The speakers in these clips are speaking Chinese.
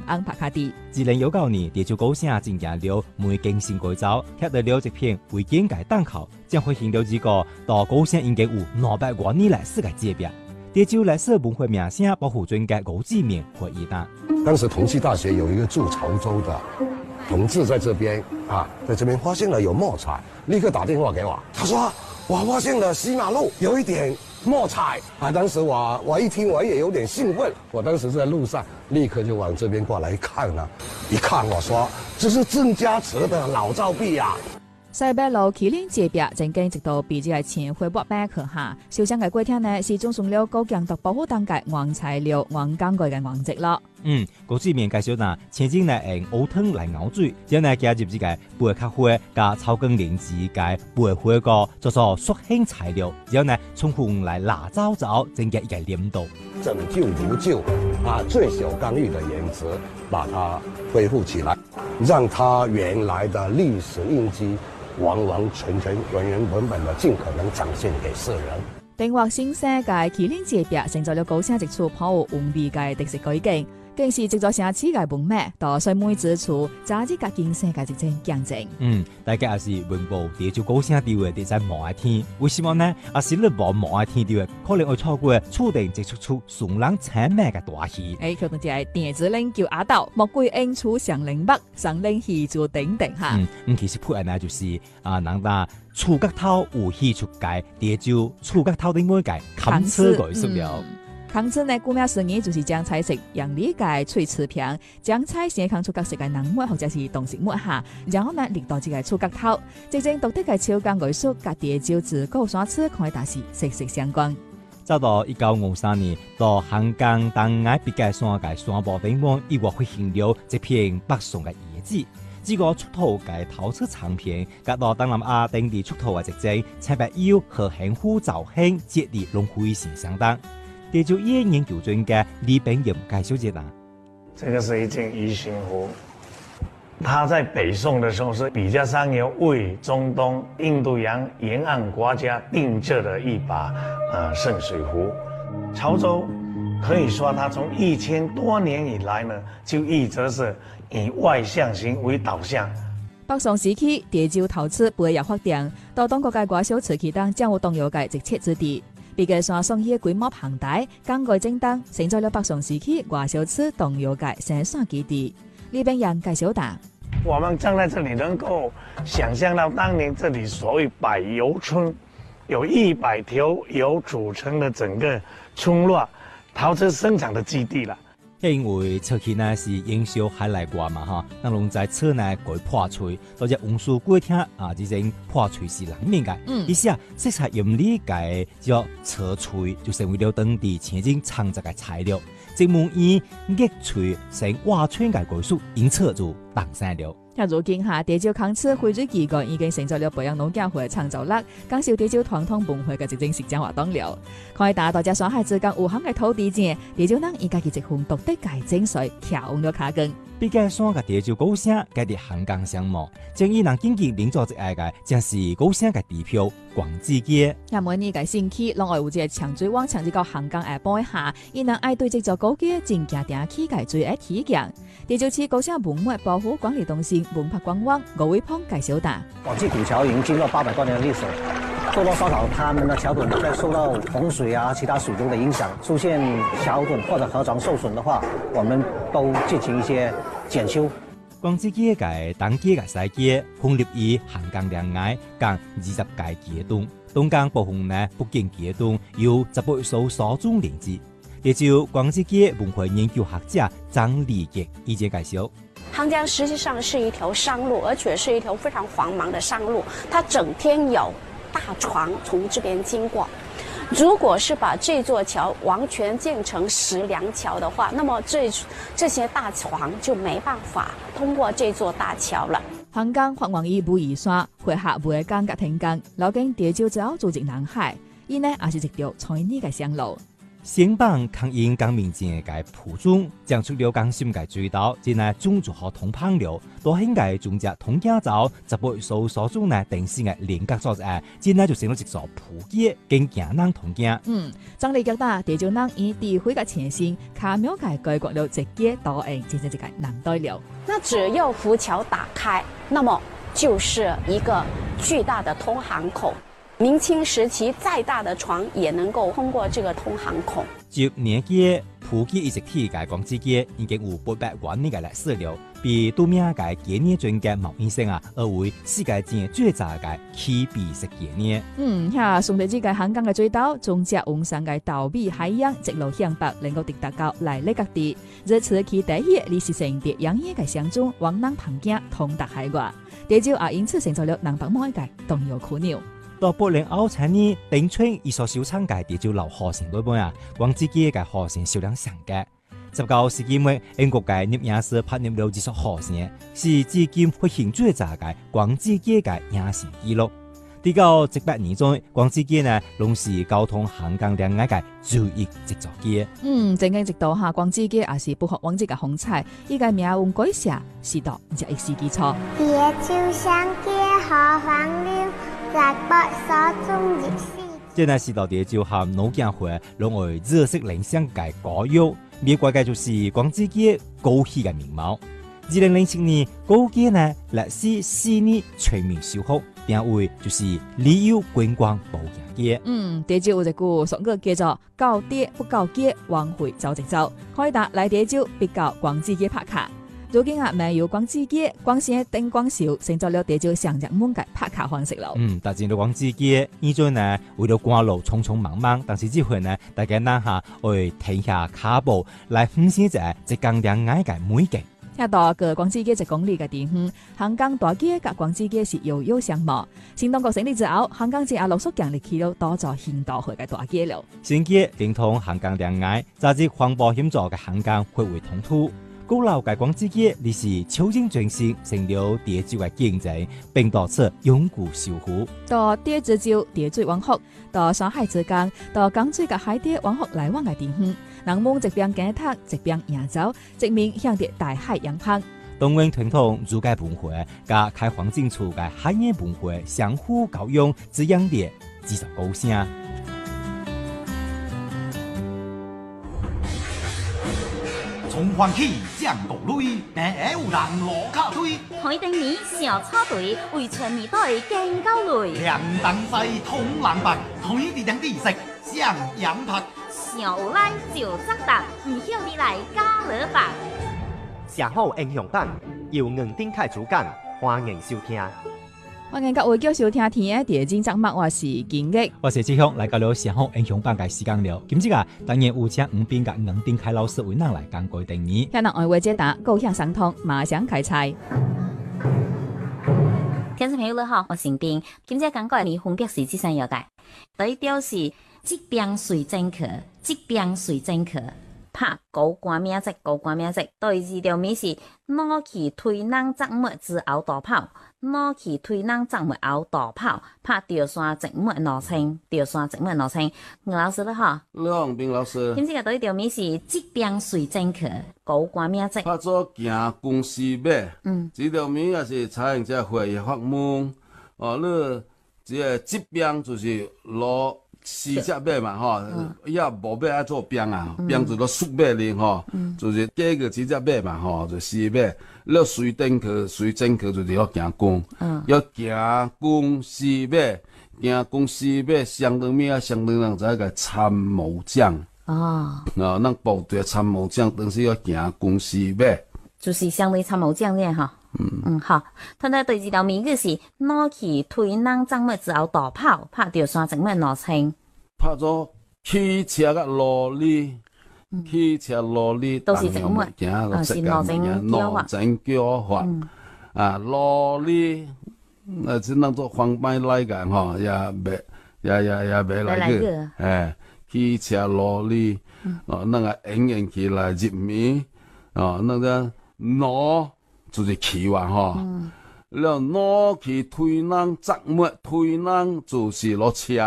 安帕卡蒂。 2019年，地球高省正行了每更新改造，贴到了这片违建嘅档口，将会行了几个到高省应该有200多年来史嘅界别。地球来世文化名胜保护专家吴志明回忆道： 当时同济大学有一个住潮州的同志在这边在这边发现了有墨彩，立刻打电话给我，他说我发现了西马路有一点墨彩当时我一听我也有点兴奋，我当时在路上立刻就往这边过来看了，一看我说这是郑家祠的老照壁啊。 西北路麒麟街壁曾经一度被这个前灰白板去下，小乡嘅过天呢是种上了高强度保护当嘅原材料、原工具嘅原则咯。 古志明介绍呐，前景呢用乌汤来熬水，然后呢加入这个白壳花加草根灵芝嘅白花膏做做塑性材料，然后呢充分来拉糟糟，增加一个黏度。 拯救不救最小干预的原则，把它恢复起来，让它原来的历史印记完完全全、原原本本的尽可能展现给世人。 定劃新生嘅麒麟街壁成就了高省一處頗有文味嘅特色改建，更是一座城市嘅文脈，到水每之處早日甲經生嘅一種見證。 大家也是文保地球高省地位地在某一天，為什麼呢？是你保某一天地位，可能會錯過注定接觸出崇朗產美嘅大戲。 佢哋就係電子領叫阿斗，莫歸應處上嶺北，上嶺戲做頂頂嚇。 其實配合呢就是人家觸角頭有戲出界，地球觸角頭頂每界冚車改塑了。 康稱呢，顧名思義就是將菜色讓理解脆瓷片，將菜先放出角色嘅人物或者是動植物下，然後呢列到這個觸角頭，真正獨特嘅手工藝術，甲地球自高山寺可以達是息息相關。 走到1953年，到香港東岸別界山嘅山坡頂端，亦或會興了這片北宋嘅遺址。這個出土嘅陶瓷產品，甲到東南亞等地出土嘅跡證，差別有和幸福造型接力龍會線相當。地球業研究專家李炳炎介紹解答： 這個是一件魚形壺，它在北宋的時候是比較上游為中東、印度洋沿岸國家定製的一把聖水壺。潮州可以說，它從1000多年以來呢，就一直是以外向型為導向。 北宋時期，地球陶瓷不會有發展，到當國界外小瓷器當將有動搖嘅直切之地。別嘅山上嘅規模龐大，工具精當，成就了北宋時期外小瓷動搖嘅生產基地。李炳炎介紹答： 我們站在這裡能夠想象到當年這裡所謂百油村，有100條油組成的整個村落，陶瓷生產的基地啦。 因為瓷器呢是影響海內外嘛那攏在車內改破碎，或者運輸過程這種破碎是難免嘅。於是色彩用理解叫瓷碎，就成為了當地前景創作嘅材料。正門以熱錘成挖穿嘅技術，因此就誕生了。 如今地球康瓷匯聚基幹已經成就了培養農業會創造力，介紹地球傳統文化嘅一種實踐活動了。可以打到這山海之間有限嘅土地前，地球人以家己一份獨特嘅精髓，跳了卡根。 比較山嘅地球高省，佢哋香港項目，將以人經濟領導之外嘅，將是高省嘅地票廣志街。 也每年嘅星期，另外有隻長水灣長至到香港下半下，伊能愛對這座高街真正定起嘅最愛體驗。地球市高省文物保護管理中心文化觀光吳偉鵬介紹答： 廣志古橋已經經過800多年的歷史，多多少少他們的橋墩在受到洪水其他水流的影響，出現橋墩或者河床受損的話，我們都進行一些檢修。 廣志街嘅東街嘅西街，分立於香港兩岸共20個街墩，東港部分呢北京街墩有18艘沙中連接。地球廣志街文化研究學者張立傑意見介紹： 杭江實際上是一條商路，而且是一條非常繁忙的商路，它整天有大船從這邊經過。如果是把這座橋完全建成石梁橋的話，那麼這些大船就沒辦法通過這座大橋了。 香港發源於武夷山，會客會港甲天港，流經地球之後組織南海，伊呢也是一條彩泥嘅商路。 先帮抗英革命前嘅普种，将出了江心嘅追悼，即係種族學通烹料，都應該種只通家走，就會所種呢定時嘅連格作戰，即係就成咗一座普街，經行人通家。 張利腳打地就人以地會嘅前線，卡廟界改國了直街導應，變成一個南代了。 那只要浮橋打開，那麼就是一個巨大的通航口。明清時期再大的船也能夠通過這個通航口。 10年間，普吉一直起嘅廣州街已經有800多年嘅歷史了，比度名嘅紀念專嘅毛醫生啊，而為世界前最早嘅起筆式紀念。 遐宋代之嘅香港嘅追悼，從只往上嘅稻米海洋一路向北，能夠抵達到內陸各地。這次其第一歷史性嘅洋嘢嘅相中，往南旁境通達海外，地就也因此成咗了南北每界動搖苦鳥。 到80後年，丁春一所小廠嘅地就留河城裏邊啊，廣州街嘅河城銷量上嘅。19世紀末，英國嘅攝影師拍攝了這所河城，是至今發現最早嘅廣州街嘅影城記錄。到18年中，廣州街呢，攏是交通香港兩岸嘅主要接觸街。 正經直到下廣州街也是不學往績嘅風采，依個命運改寫，是到這一時基礎。 別朝上街何方了，在北所中熱事。 這呢是到地就和老建會攏為熱色聯想嘅歌謠，美國嘅就是廣州街高起嘅面貌。2007年，高街呢歷時4年全面修復，定位就是旅遊觀光保養街。 地就有一句俗語叫做高跌不高街，往回走直走，可以達來地就比較廣州街拍卡。如今沒有廣州街，光線燈光秀成咗了地就上熱門嘅拍卡方式咯。 但進到廣州街，呢陣呢為了趕路匆匆忙忙，但是這回呢大家拿下會停下腳步來分析一江兩岸嘅美景。 聽到個廣州街1公里嘅地方，香港大街和廣州街是遙遙相望。新當局成立之後，香港街也陸續建立起了多座現代化嘅大街了。 新街連通香港兩岸，早至環保協助嘅香港匯為通途。古老嘅廣州街，你是超前轉型，成了地州嘅經濟，並導致永固守護。到地之州地水往復，到山海之間，到江水嘅海底往復來往嘅地方，人們一邊耕耘，一邊遊走，直面向着大海仰望。動員傳統儒家文化加開荒進出嘅海洋文化相互交融，滋養着製造高聲。 從歡喜降國淚，平下有人落卡堆。 海丁面小草隊為全面隊敬高淚。 兩等西通冷白，海地等地食上羊拍。 小有來就扎達，唔曉你來加勒白。 上好英雄版由吳丁凱主講，歡迎收聽。 歡迎各位繼續收聽天嘅地精節目，我是金玉， 我是志雄，來到了上好英雄版嘅時間了。今次啊，當然有請吳邊嘅吳丁凱老師為咱來講過定義。 向人愛話解答，高向相通，馬上開菜。 聽眾朋友你好，我是丁，今次講過你分別是這三樣嘅，第一條是疾病隨正客，疾病隨正客。拍高官名籍，高官名籍。第二條咪是攞起推人側末之後大跑，攞起推人側末後大跑，拍吊山直末羅青，吊山直末羅青。吳老師啦哈， 梁斌老師。 今次嘅第一條咪是疾病隨正客，高官名籍。 拍做行公司碼，這條咪也是採用這會議法門，你這個疾病就是攞。四隻馬嘛吼，也無馬愛做兵啊，兵就攞速馬哩吼，就是加個幾隻馬嘛吼，就四馬。你隨正客，隨正客就是要行公，要行公司馬，行公司馬相當咩啊？相當人在個參謀長咱部隊參謀長，當時要行公司馬， 就是相當於參謀長咧哈。好，睇睇第二條名句是攞起推人側末之後大跑，拍掉山直末羅青。 拍咗汽車嘅羅哩，汽車羅哩都是直末，是羅正叫法。羅哩，只能做方便來嘅吼，也未來嘅。汽車羅哩，那個演起來入面，那個攞。就是騎話吼，然後攞去推人側末，推人就是攞車，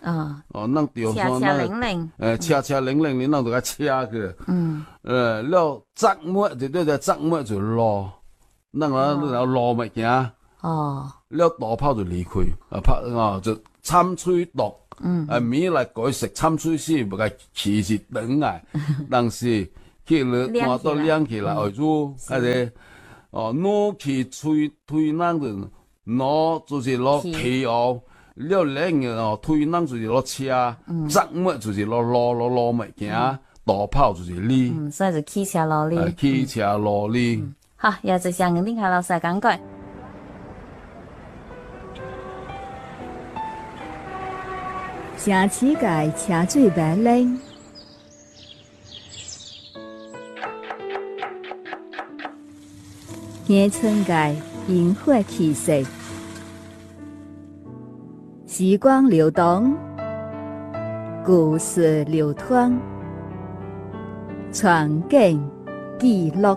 咱钓山车零零，你咱就甲车去。了窄末就对着窄末就落，咱落物件。了大炮就离开，就参水毒。米来改食参水水，不甲气是长来，但是去了看到亮起来，就攞去推咱就攞就是攞氣候。了冷嘅推咱就是攞車，窄末就是攞物件，大炮就是你， 所以就汽車攞你， 汽車攞你。 好，也就向林海老師講解。 城市界車水馬龍，野村界螢火氣息。時光流動，故事流淌，傳景記錄。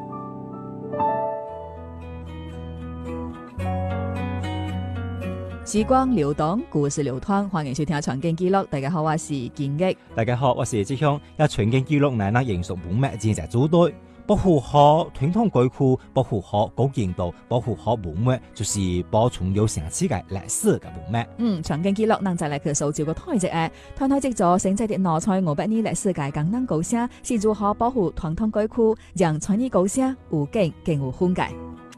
時光流動，故事流淌，歡迎收聽傳景記錄。大家好，我是建益。 大家好，我是志向。一傳景記錄乃那營屬文物正在組隊。保護好傳統鬼庫，保護好古建道，保護好文物，就是保存有城市嘅歷史嘅文物。 傳景記錄，咱再來去搜照個台籍嘅，台籍咗成績啲拿菜500年歷史嘅功能高聲，是如何保護傳統鬼庫，讓傳統高聲有景更有風格。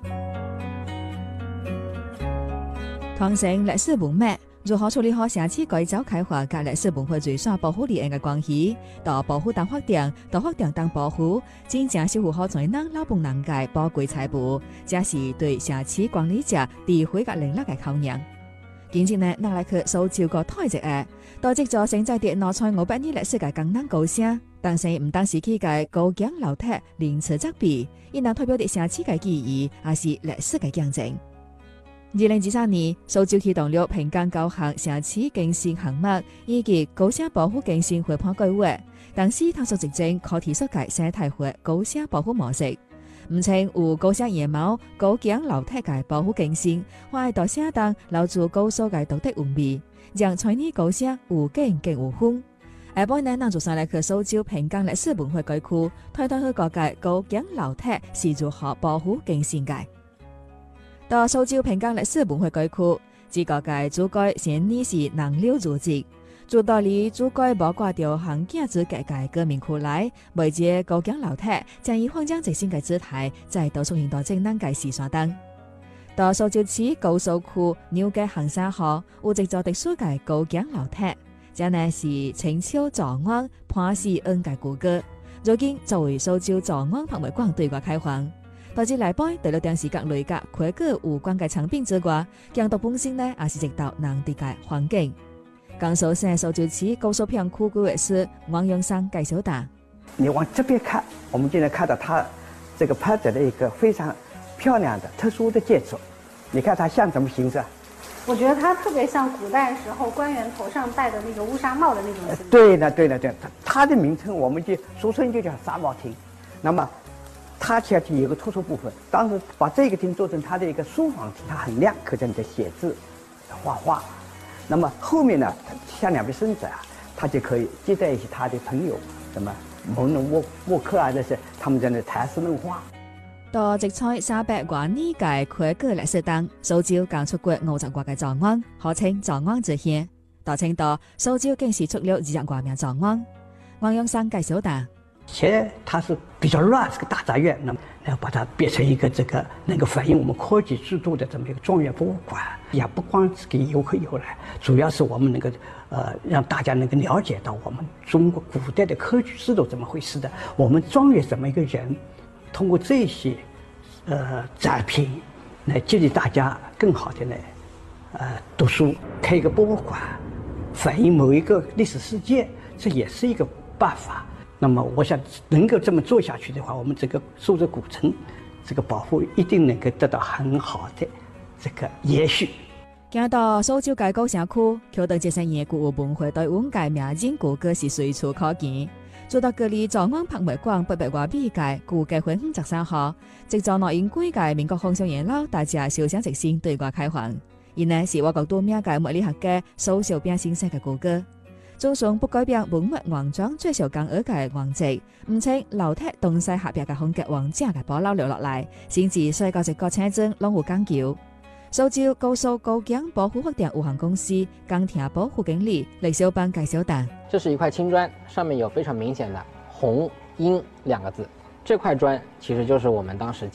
傳承歷史文物。如何處理好城市改造開發及歷史文化最少保護利益嘅關係？到保護當發展，到發展當保護，真正守護好在咱老本人嘅寶貴財富，這是對城市管理者智慧嘅能力嘅考驗。今日呢，咱來去搜照個台籍嘅，代籍咗成在啲拿菜500年歷史嘅功能高聲，但是唔單是佢嘅高牆樓梯、連詞則備，亦能代表啲城市嘅記憶，也是歷史嘅見證。2023年，搜照啟動了平江9項城市更新項目，以及高聲保護更新回盤計劃。同時探索實證可提出嘅生態化高聲保護模式，唔稱有高聲野貓、高牆樓梯嘅保護更新，或係大聲當留住高數嘅獨特韻味，讓傳統高聲有景更有風。下半呢，咱就上來去搜照平江歷史文化區區，推動去各界高牆樓梯是如何保護更新嘅。到搜照平江歷史文化區區，自各界主改先呢是能溜組織，做道理主改包括掉行徑之各界革命區來，每節高牆樓梯將以荒江直線嘅姿態，在到從現代正能嘅時刷燈。到搜照市高速區紐嘅行山河，有一座特殊嘅高牆樓梯，這呢是清朝早安潘氏恩嘅古歌，如今作為搜照早安拍賣館對外開放。導致內部除了電視各類嘅規格有關嘅產品之外，強度本身呢也是直到當地嘅環境。江蘇省搜照市高速片區規劃師王永生介紹道： 你往這邊看，我們就能看到它這個拍着的一個非常漂亮的特殊的建築。你看它像什麼形式？ 我覺得它特別像古代時候官員頭上戴的那個烏紗帽的那種形狀。 對的，它的名稱我們就俗稱就叫紗帽廳。那麼它其實有一個突出部分，當時把這個廳做成它的一個書房廳，它很亮，可在你的寫字、畫畫。那麼後面呢，像兩位孫子啊，他就可以接待一些他的朋友，什麼蒙人沃克啊，這些他們在那談詩論畫。 到直採300多年嘅規格歷史當，搜照更出過50多個早安，號稱早安之鄉。到青島，搜照更是出了200多名早安。王永生介紹道： 現在它是比較亂，是個大雜院，那麼要把它變成一個能夠反映我們科技制度的這麼一個莊園博物館，也不光是給遊客遊來，主要是我們能夠讓大家能夠了解到我們中國古代的科舉制度怎麼回事的，我們莊園怎麼一個人，通過這些展品來激勵大家更好的來讀書，開一個博物館，反映某一個歷史事件，這也是一個辦法。那麼我想能夠這麼做下去的話，我們這個搜照古城這個保護一定能夠得到很好的這個延續。 行到搜照界高城區，橋頭這些野古文化對文界名人古歌是隨處可見。做到隔離早安拍賣館800多米界古嘅環境13號，直到內應歸界民國方向沿路大家小鄉直線對外開放。 因呢是我國多名嘅物理學家蘇小兵先生嘅故居。就算不改變文物王莊最少講而嘅王跡，唔稱留低東西合璧嘅風格王者嘅保留留落嚟，先至所以個一個車證攏有講究。蘇州高速高江保護發展有限公司鋼鐵部副經理李小兵介紹道： 這是一塊青磚，上面有非常明顯的紅鷹兩個字，這塊磚其實就是我們當時